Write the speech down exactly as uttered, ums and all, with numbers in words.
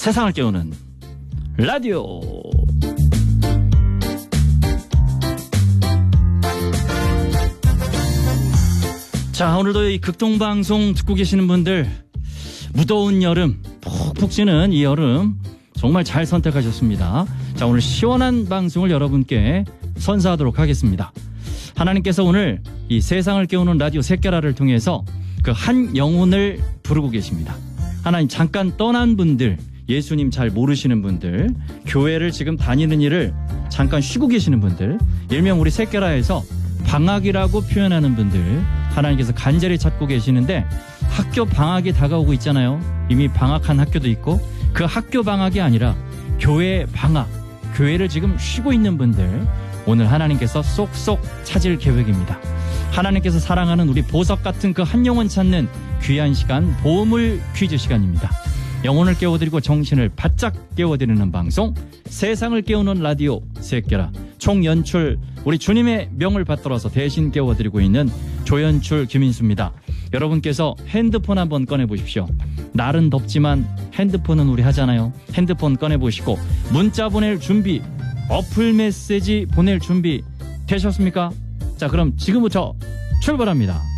세상을 깨우는 라디오. 자, 오늘도 이 극동방송 듣고 계시는 분들, 무더운 여름, 푹푹 찌는 이 여름 정말 잘 선택하셨습니다. 자, 오늘 시원한 방송을 여러분께 선사하도록 하겠습니다. 하나님께서 오늘 이 세상을 깨우는 라디오 새끼라를 통해서 그 한 영혼을 부르고 계십니다. 하나님, 잠깐 떠난 분들, 예수님 잘 모르시는 분들, 교회를 지금 다니는 일을 잠깐 쉬고 계시는 분들, 일명 우리 새끼라에서 방학이라고 표현하는 분들, 하나님께서 간절히 찾고 계시는데 학교 방학이 다가오고 있잖아요. 이미 방학한 학교도 있고, 그 학교 방학이 아니라 교회 방학, 교회를 지금 쉬고 있는 분들, 오늘 하나님께서 쏙쏙 찾을 계획입니다. 하나님께서 사랑하는 우리 보석 같은 그 한 영혼 찾는 귀한 시간, 보물 퀴즈 시간입니다. 영혼을 깨워드리고 정신을 바짝 깨워드리는 방송, 세상을 깨우는 라디오 새끼라. 총연출 우리 주님의 명을 받들어서 대신 깨워드리고 있는 조연출 김인수입니다. 여러분께서 핸드폰 한번 꺼내보십시오. 날은 덥지만 핸드폰은 우리 하잖아요. 핸드폰 꺼내보시고 문자 보낼 준비, 어플 메시지 보낼 준비 되셨습니까? 자, 그럼 지금부터 출발합니다.